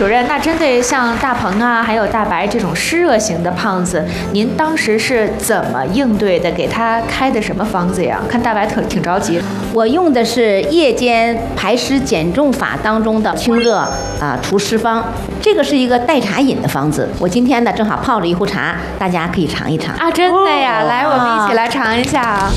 主任，那针对像大鹏啊，还有大白这种湿热型的胖子，您当时是怎么应对的？给他开的什么方子呀？看大白挺着急。 我用的是夜间排湿减重法当中的清热除湿方，这个是一个代茶饮的方子。我今天呢正好泡着一壶茶，大家可以尝一尝啊！真的呀，来，我们一起来尝一下啊。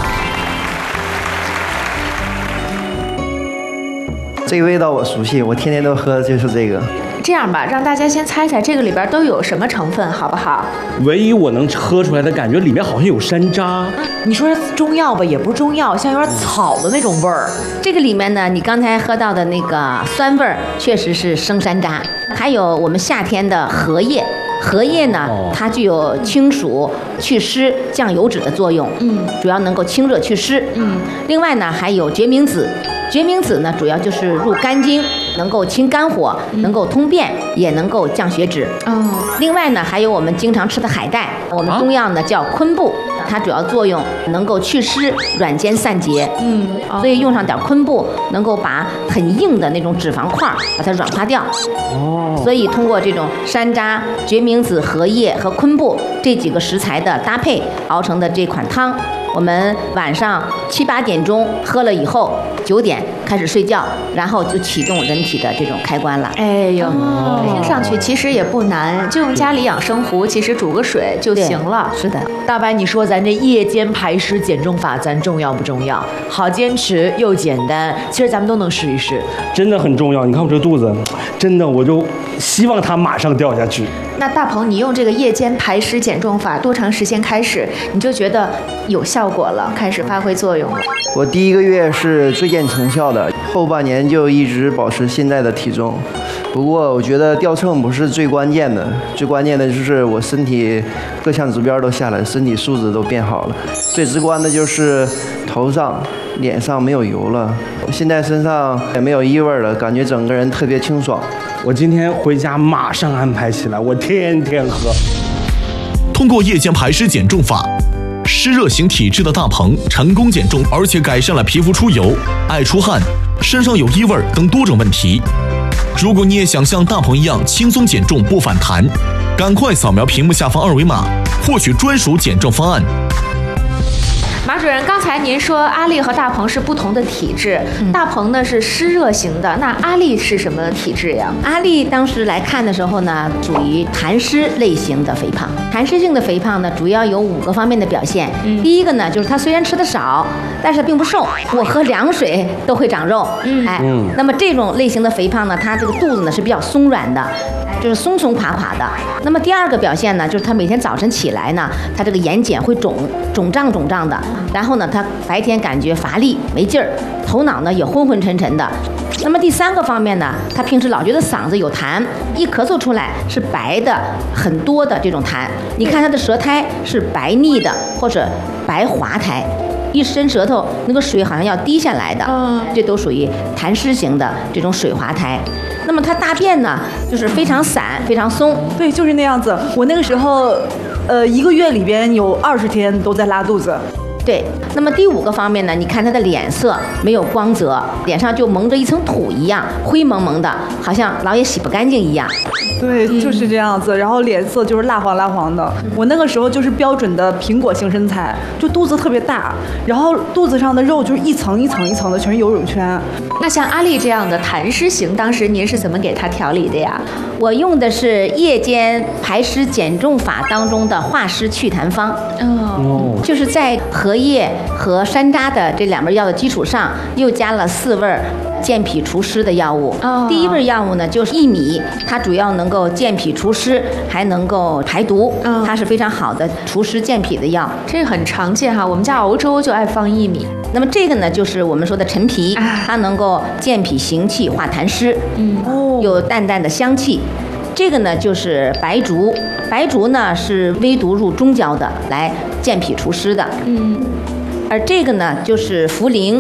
这个味道我熟悉，我天天都喝的就是这个。 这样吧，让大家先猜猜这个里边都有什么成分，好不好？ 唯一我能喝出来的感觉，里面好像有山楂。 你说是中药吧，也不是中药，像有点草的那种味儿。 这个里面呢，你刚才喝到的那个酸味儿，确实是生山楂，还有我们夏天的荷叶。荷叶呢，它具有清暑、祛湿、降油脂的作用，主要能够清热祛湿，另外呢，还有决明子，决明子呢，主要就是入肝经，能够清肝火，能够通便，也能够降血脂。另外呢，还有我们经常吃的海带，我们中药呢叫昆布，它主要作用能够祛湿、软坚散结，所以用上点昆布，能够把很硬的那种脂肪块把它软化掉。所以通过这种山楂、决明子、荷叶和昆布这几个食材的搭配熬成的这款汤，我们晚上7、8点钟喝了以后，9点开始睡觉，然后就启动人体的这种开关了。 哎呦，听上去其实也不难，就用家里养生壶，其实煮个水就行了。 是的， 大白，你说咱这夜间排湿减重法，咱重要不重要？好坚持又简单，其实咱们都能试一试。 真的很重要。你看我这肚子，真的我就希望它马上掉下去。 那大鹏，你用这个夜间排湿减重法多长时间开始你就觉得有效果了，开始发挥作用了？ 我第1个月是最见成效的，后半年就一直保持现在的体重。不过我觉得掉秤不是最关键的，最关键的就是我身体各项指标都下来，身体素质都变好了。最直观的就是头上、脸上没有油了，现在身上也没有异味了，感觉整个人特别清爽。 我今天回家马上安排起来，我天天喝。 通过夜间排湿减重法，湿热型体质的大鹏成功减重，而且改善了皮肤出油、爱出汗、身上有异味等多种问题。如果你也想像大鹏一样轻松减重不反弹，赶快扫描屏幕下方2维码，获取专属减重方案。 马主任，刚才您说阿丽和大鹏是不同的体质，大鹏呢是湿热型的，那阿丽是什么体质呀？ 阿丽当时来看的时候呢，属于痰湿类型的肥胖。痰湿性的肥胖呢，主要有5个方面的表现。第一个呢，就是她虽然吃的少，但是并不瘦，我喝凉水都会长肉。那么这种类型的肥胖呢，它这个肚子呢是比较松软的，就是松松垮垮的。那么第2个表现呢，就是她每天早晨起来呢，她这个眼睑会肿胀的。然后呢，他白天感觉乏力没劲儿，头脑呢也昏昏沉沉的。那么第3个方面呢，他平时老觉得嗓子有痰，一咳嗽出来是白的很多的这种痰。你看他的舌苔是白腻的或者白滑苔，一伸舌头那个水好像要滴下来的，这都属于痰湿型的这种水滑苔。那么他大便呢，就是非常散非常松。 对，就是那样子。我那个时候1个月里边有20天都在拉肚子。 对，那么第5个方面呢，你看他的脸色没有光泽，脸上就蒙着一层土一样，灰蒙蒙的，好像老也洗不干净一样。 对，就是这样子。然后脸色就是蜡黄的。我那个时候就是标准的苹果型身材，就肚子特别大，然后肚子上的肉就是一层一层一层的，全是游泳圈。 那像阿丽这样的痰湿型，当时您是怎么给她调理的呀？ 我用的是夜间排湿减重法当中的化湿祛痰方。就是在荷叶和山楂的这2味药的基础上，又加了4味健脾除湿的药物。第1味药物呢就是薏米，它主要能够健脾除湿，还能够排毒，它是非常好的除湿健脾的药。 这个很常见哈，我们家熬粥就爱放薏米。 那么这个呢，就是我们说的陈皮，它能够健脾行气、化痰湿，有淡淡的香气。这个呢就是白术，白术呢是微毒入中焦的，来健脾除湿的。而这个呢就是茯苓，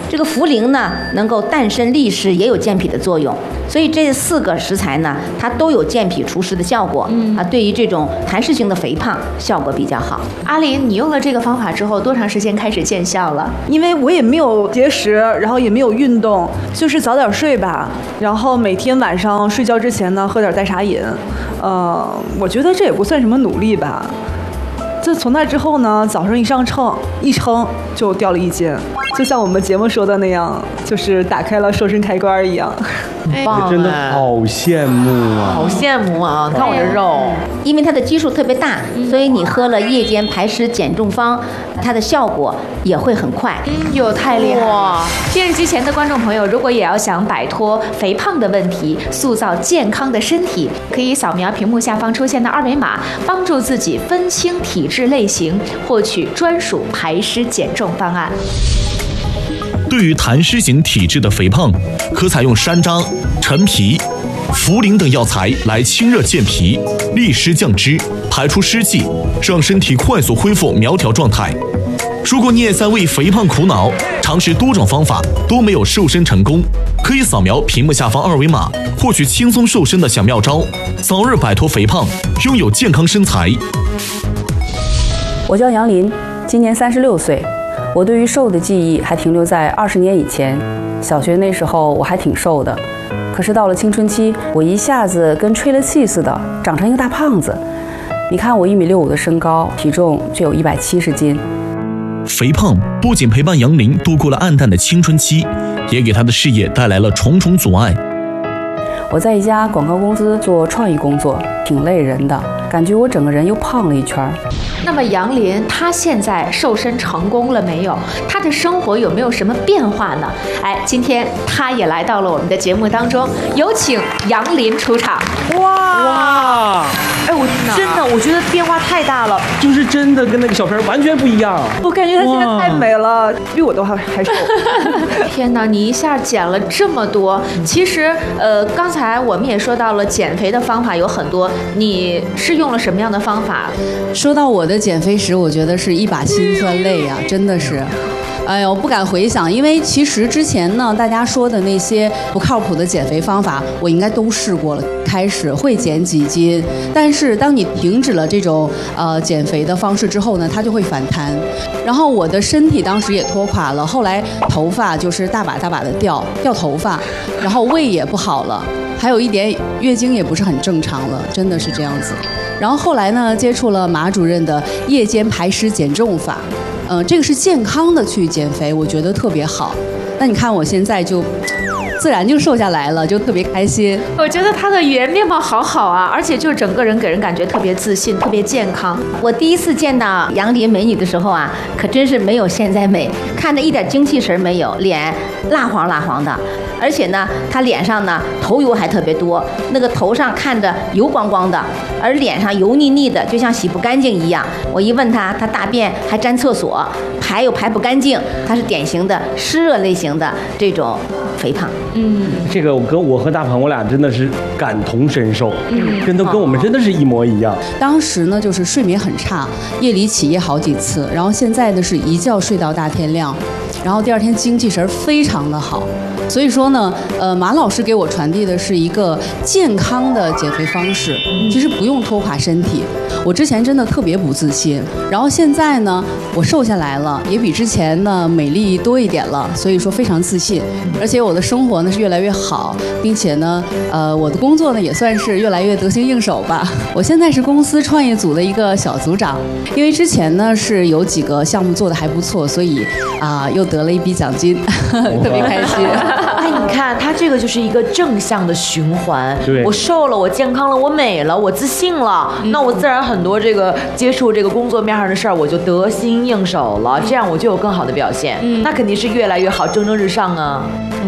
这个茯苓呢，能够淡参利湿，也有健脾的作用。所以这4个食材呢，它都有健脾除湿的效果。对于这种痰湿型的肥胖效果比较好。 阿林，你用了这个方法之后，多长时间开始见效了？ 因为我也没有节食，然后也没有运动，就是早点睡吧，然后每天晚上睡觉之前呢，喝点代茶饮。我觉得这也不算什么努力吧。就从那之后呢，早上一上秤一称就掉了1斤，就像我们节目说的那样，就是打开了瘦身开关一样。 真的好羡慕啊！ 好羡慕啊！看我这肉， 因为它的基数特别大，所以你喝了夜间排湿减重方，它的效果也会很快。 哟，太厉害了！电视机前的观众朋友，如果也要想摆脱肥胖的问题，塑造健康的身体，可以扫描屏幕下方出现的2维码，帮助自己分清体质类型，获取专属排湿减重方案。 对于痰湿型体质的肥胖，可采用山楂、陈皮、茯苓等药材来清热健脾、利湿降脂、排出湿气，让身体快速恢复苗条状态。如果你也在为肥胖苦恼，尝试多种方法都没有瘦身成功，可以扫描屏幕下方2维码，获取轻松瘦身的小妙招，早日摆脱肥胖，拥有健康身材。 我叫杨林，今年36岁。我对于瘦的记忆还停留在20年以前，小学那时候我还挺瘦的，可是到了青春期，我一下子跟吹了气似的，长成一个大胖子。你看我1.65米的身高，体重就有170斤。 肥胖不仅陪伴杨林度过了暗淡的青春期，也给他的事业带来了重重阻碍。 我在一家广告公司做创意工作，挺累人的，感觉我整个人又胖了一圈。 那么杨林他现在瘦身成功了没有？他的生活有没有什么变化呢？今天他也来到了我们的节目当中，有请杨林出场。 哇！ 我真的我觉得变化太大了， 就是真的跟那个小片完全不一样。 我感觉她现在太美了，比我都还瘦。 天哪，你一下减了这么多。其实刚才我们也说到了减肥的方法有很多，你是用了什么样的方法？ 说到我的减肥史，我觉得是一把辛酸泪呀，真的是。哎呦，不敢回想，因为其实之前呢，大家说的那些不靠谱的减肥方法，我应该都试过了。开始会减几斤，但是当你停止了这种减肥的方式之后呢，它就会反弹。然后我的身体当时也拖垮了，后来头发就是大把大把的掉头发，然后胃也不好了，还有一点月经也不是很正常了，真的是这样子。然后后来呢，接触了马主任的夜间排湿减重法。这个是健康的去减肥，我觉得特别好。那你看我现在就自然就瘦下来了，就特别开心。 我觉得她的语言面貌好好啊，而且就整个人给人感觉特别自信，特别健康。 我第一次见到杨林美女的时候啊，可真是没有现在美，看着一点精气神没有，脸蜡黄蜡黄的。而且呢，她脸上呢头油还特别多，那个头上看着油光光的，而脸上油腻腻的，就像洗不干净一样。我一问她，她大便还沾厕所，排又排不干净，她是典型的湿热类型的这种肥胖。 这个我和大鹏我俩真的是感同身受，跟我们真的是一模一样。 当时呢就是睡眠很差，夜里起夜好几次，然后现在的是一觉睡到大天亮，然后第二天精气神非常的好。所以说呢，马老师给我传递的是一个健康的减肥方式，其实不用拖垮身体。我之前真的特别不自信，然后现在呢，我瘦下来了，也比之前呢美丽多一点了，所以说非常自信。而且我的生活呢是越来越好，并且呢，我的工作呢也算是越来越得心应手吧。我现在是公司创业组的一个小组长，因为之前呢是有几个项目做得还不错，所以又得了一笔奖金，特别开心。 你看他这个就是一个正向的循环。 对， 我瘦了，我健康了，我美了，我自信了，那我自然很多这个接触这个工作面上的事儿，我就得心应手了，这样我就有更好的表现。那肯定是越来越好，蒸蒸日上啊。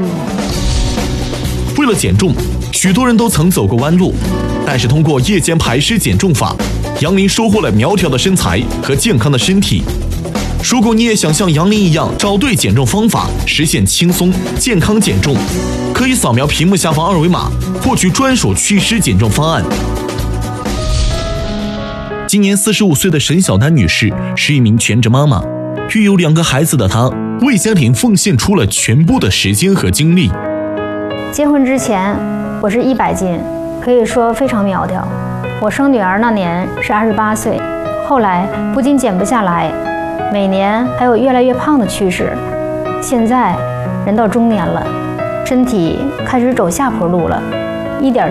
为了减重，许多人都曾走过弯路，但是通过夜间排湿减重法，杨林收获了苗条的身材和健康的身体。如果你也想像杨林一样找对减重方法，实现轻松健康减重，可以扫描屏幕下方2维码，获取专属祛湿减重方案。今年45岁的沈小丹女士是一名全职妈妈， 育有2个孩子的她，为家庭奉献出了全部的时间和精力。 结婚之前，我是100斤，可以说非常苗条。我生女儿那年是28岁，后来不仅减不下来，每年还有越来越胖的趋势。现在人到中年了，身体开始走下坡路了，一点